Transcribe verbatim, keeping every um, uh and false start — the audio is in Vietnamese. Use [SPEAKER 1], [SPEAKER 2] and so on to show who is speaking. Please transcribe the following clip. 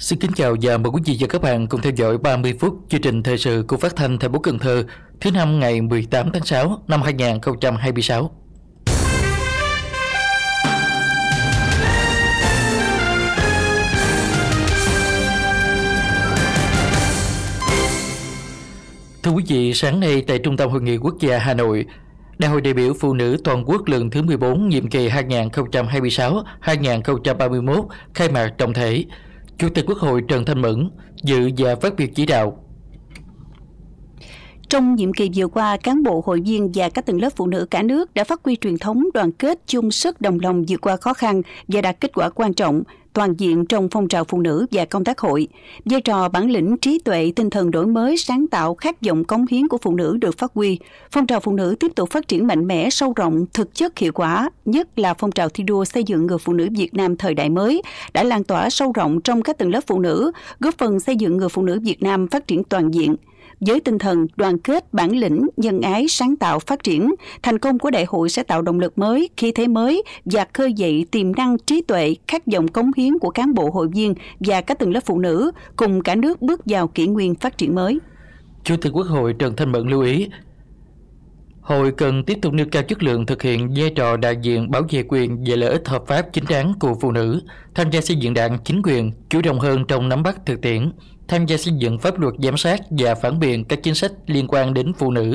[SPEAKER 1] Xin kính chào và mời quý vị và các bạn cùng theo dõi ba mươi phút chương trình thời sự của Phát thanh Thành phố Cần Thơ thứ năm ngày mười tám tháng sáu năm hai nghìn không trăm hai mươi sáu. Thưa quý vị, sáng nay tại Trung tâm Hội nghị Quốc gia Hà Nội, Đại hội đại biểu Phụ nữ Toàn quốc lần thứ mười bốn nhiệm kỳ hai nghìn không trăm hai mươi sáu đến hai nghìn không trăm ba mươi mốt khai mạc trọng thể. Chủ tịch Quốc hội Trần Thanh Mẫn dự và phát biểu chỉ đạo.
[SPEAKER 2] Trong nhiệm kỳ vừa qua, cán bộ, hội viên và các tầng lớp phụ nữ cả nước đã phát huy truyền thống đoàn kết, chung sức đồng lòng vượt qua khó khăn và đạt kết quả quan trọng, toàn diện trong phong trào phụ nữ và công tác hội. Vai trò bản lĩnh, trí tuệ, tinh thần đổi mới, sáng tạo, khát vọng cống hiến của phụ nữ được phát huy. Phong trào phụ nữ tiếp tục phát triển mạnh mẽ, sâu rộng, thực chất hiệu quả, nhất là phong trào thi đua xây dựng người phụ nữ Việt Nam thời đại mới đã lan tỏa sâu rộng trong các tầng lớp phụ nữ, góp phần xây dựng người phụ nữ Việt Nam phát triển toàn diện. Với tinh thần đoàn kết, bản lĩnh, nhân ái, sáng tạo, phát triển, thành công của đại hội sẽ tạo động lực mới, khí thế mới và khơi dậy tiềm năng, trí tuệ, khát vọng cống hiến của cán bộ, hội viên và các tầng lớp phụ nữ cùng cả nước bước vào kỷ nguyên phát triển mới.
[SPEAKER 1] Chủ tịch Quốc hội Trần Thanh Mẫn lưu ý, Hội cần tiếp tục nêu cao chất lượng thực hiện vai trò đại diện bảo vệ quyền và lợi ích hợp pháp chính đáng của phụ nữ, tham gia xây dựng đảng, chính quyền, chủ động hơn trong nắm bắt thực tiễn, tham gia xây dựng pháp luật giám sát và phản biện các chính sách liên quan đến phụ nữ